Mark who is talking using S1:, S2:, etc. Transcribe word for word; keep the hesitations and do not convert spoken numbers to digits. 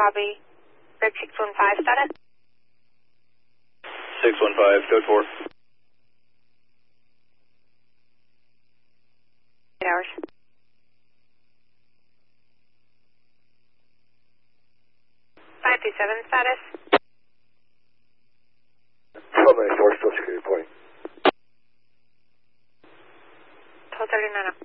S1: copy. Greg six one five, status?
S2: six one five, code four.
S1: Eight hours. five two seven, status?
S3: Primary source, still security reporting.
S1: twelve thirty-nine.